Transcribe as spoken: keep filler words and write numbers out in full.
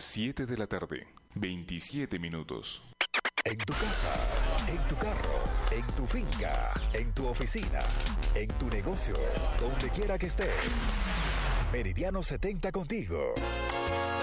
siete de la tarde, veintisiete minutos. En tu casa, en tu carro, en tu finca, en tu oficina, en tu negocio, donde quiera que estés. Meridiano setenta contigo.